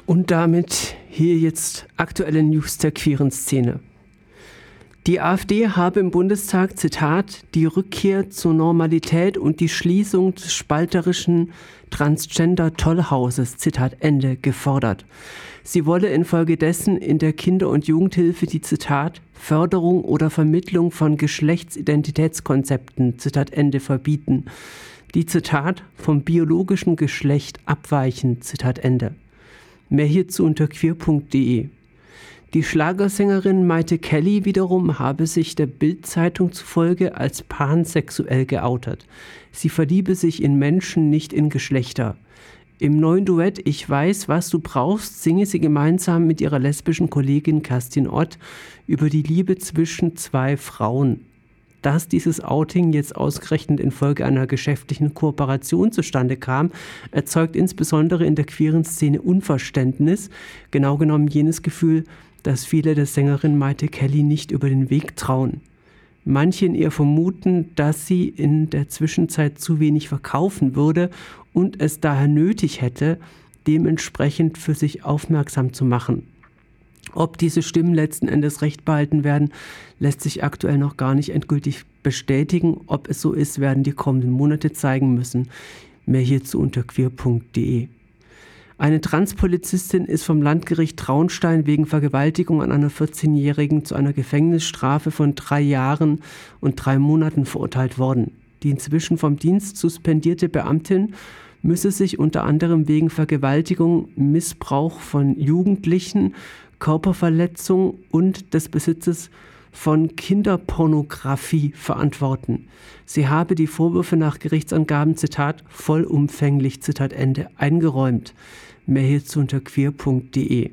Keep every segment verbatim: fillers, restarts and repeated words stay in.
Und damit hier jetzt aktuelle News der queeren Szene. Die AfD habe im Bundestag, Zitat, die Rückkehr zur Normalität und die Schließung des spalterischen Transgender-Tollhauses, Zitat Ende, gefordert. Sie wolle infolgedessen in der Kinder- und Jugendhilfe die, Zitat, Förderung oder Vermittlung von Geschlechtsidentitätskonzepten, Zitat Ende, verbieten, die, Zitat, vom biologischen Geschlecht abweichen, Zitat Ende. Mehr hierzu unter queer punkt de. Die Schlagersängerin Mayte Kelly wiederum habe sich der Bild-Zeitung zufolge als pansexuell geoutet. Sie verliebe sich in Menschen, nicht in Geschlechter. Im neuen Duett Ich weiß, was du brauchst singe sie gemeinsam mit ihrer lesbischen Kollegin Kerstin Ott über die Liebe zwischen zwei Frauen. Dass dieses Outing jetzt ausgerechnet infolge einer geschäftlichen Kooperation zustande kam, erzeugt insbesondere in der queeren Szene Unverständnis, genau genommen jenes Gefühl, dass viele der Sängerin Mayte Kelly nicht über den Weg trauen. Manche in ihr vermuten, dass sie in der Zwischenzeit zu wenig verkaufen würde und es daher nötig hätte, dementsprechend für sich aufmerksam zu machen. Ob diese Stimmen letzten Endes recht behalten werden, lässt sich aktuell noch gar nicht endgültig bestätigen. Ob es so ist, werden die kommenden Monate zeigen müssen. Mehr hierzu unter queer punkt de. Eine Transpolizistin ist vom Landgericht Traunstein wegen Vergewaltigung an einer vierzehnjährigen zu einer Gefängnisstrafe von drei Jahren und drei Monaten verurteilt worden. Die inzwischen vom Dienst suspendierte Beamtin müsse sich unter anderem wegen Vergewaltigung, Missbrauch von Jugendlichen, Körperverletzung und des Besitzes von Kinderpornografie verantworten. Sie habe die Vorwürfe nach Gerichtsangaben, Zitat, vollumfänglich, Zitat Ende, eingeräumt. Mehr hierzu unter queer punkt de.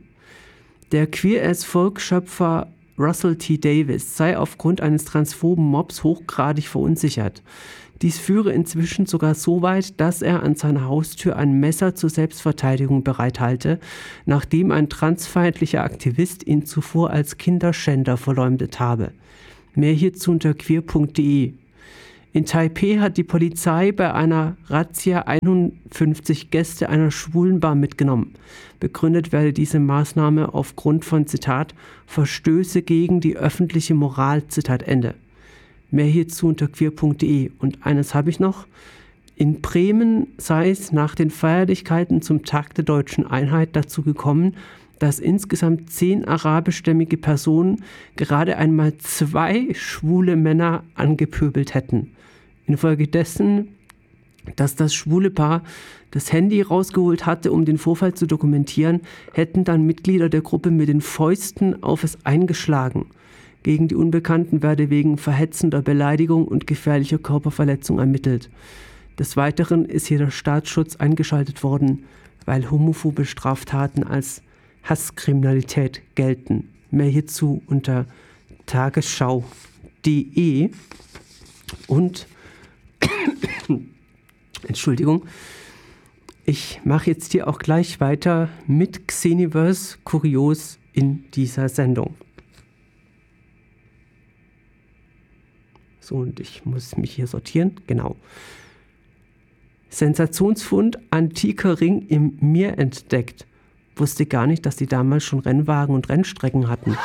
Der Queer-as-Folk-Schöpfer Russell T. Davis sei aufgrund eines transphoben Mobs hochgradig verunsichert. Dies führe inzwischen sogar so weit, dass er an seiner Haustür ein Messer zur Selbstverteidigung bereithalte, nachdem ein transfeindlicher Aktivist ihn zuvor als Kinderschänder verleumdet habe. Mehr hierzu unter queer punkt de. In Taipeh hat die Polizei bei einer Razzia einundfünfzig Gäste einer Schwulenbar mitgenommen. Begründet werde diese Maßnahme aufgrund von, Zitat, Verstöße gegen die öffentliche Moral, Zitat Ende. Mehr hierzu unter queer punkt de. Und eines habe ich noch. In Bremen sei es nach den Feierlichkeiten zum Tag der Deutschen Einheit dazu gekommen, dass insgesamt zehn arabischstämmige Personen gerade einmal zwei schwule Männer angepöbelt hätten. Infolgedessen, dass das schwule Paar das Handy rausgeholt hatte, um den Vorfall zu dokumentieren, hätten dann Mitglieder der Gruppe mit den Fäusten auf es eingeschlagen. Gegen die Unbekannten werde wegen verhetzender Beleidigung und gefährlicher Körperverletzung ermittelt. Des Weiteren ist hier der Staatsschutz eingeschaltet worden, weil homophobe Straftaten als Hasskriminalität gelten. Mehr hierzu unter tagesschau punkt de und Entschuldigung, ich mache jetzt hier auch gleich weiter mit Xeniverse Kurios in dieser Sendung. So, und ich muss mich hier sortieren. Genau. Sensationsfund, antiker Ring im Meer entdeckt. Wusste gar nicht, dass die damals schon Rennwagen und Rennstrecken hatten.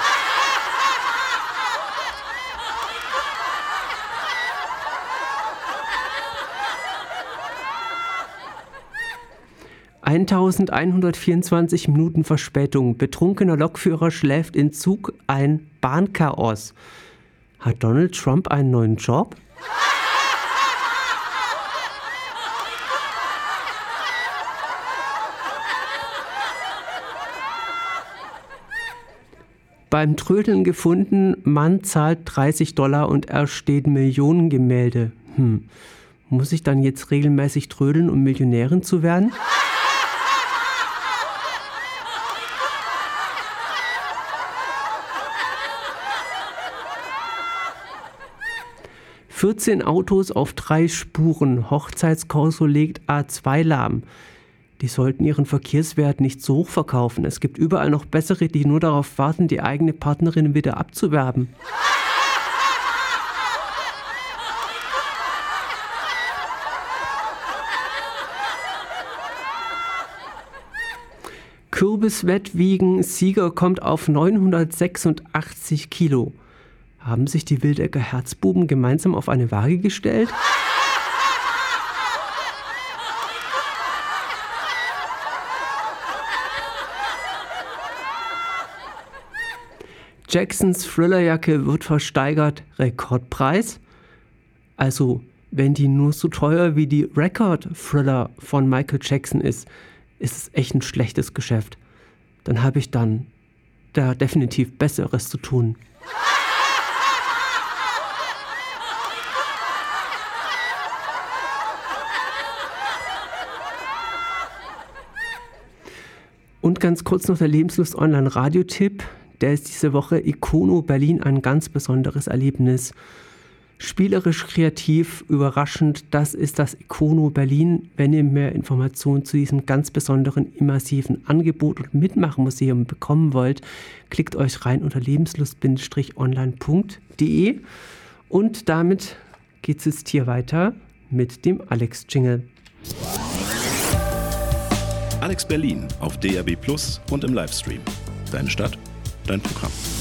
eintausendeinhundertvierundzwanzig Minuten Verspätung. Betrunkener Lokführer schläft in Zug ein. Bahnchaos. Hat Donald Trump einen neuen Job? Beim Trödeln gefunden, Mann zahlt dreißig Dollar und ersteht Millionengemälde. Hm, muss ich dann jetzt regelmäßig trödeln, um Millionärin zu werden? vierzehn Autos auf drei Spuren. Hochzeitskorso legt A zwei lahm. Die sollten ihren Verkehrswert nicht so hoch verkaufen. Es gibt überall noch bessere, die nur darauf warten, die eigene Partnerin wieder abzuwerben. Kürbiswettwiegen. Sieger kommt auf neunhundertsechsundachtzig Kilo. Haben sich die Wildecker Herzbuben gemeinsam auf eine Waage gestellt? Jacksons Thrillerjacke wird versteigert. Rekordpreis? Also, wenn die nur so teuer wie die Record-Thriller von Michael Jackson ist, ist es echt ein schlechtes Geschäft. Dann habe ich dann da definitiv Besseres zu tun. Und ganz kurz noch der Lebenslust-Online-Radio-Tipp. Der ist diese Woche Ikono Berlin, ein ganz besonderes Erlebnis. Spielerisch, kreativ, überraschend, das ist das Ikono Berlin. Wenn ihr mehr Informationen zu diesem ganz besonderen, immersiven Angebot und Mitmachmuseum bekommen wollt, klickt euch rein unter lebenslust online punkt de. Und damit geht es jetzt hier weiter mit dem Alex-Jingle. Alex Berlin auf D A B Plus und im Livestream. Deine Stadt, dein Programm.